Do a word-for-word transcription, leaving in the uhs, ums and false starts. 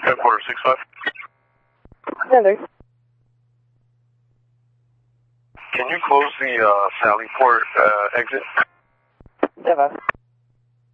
Headquarters six five. Hello. Can you close the uh, Sally Port uh, exit? Never.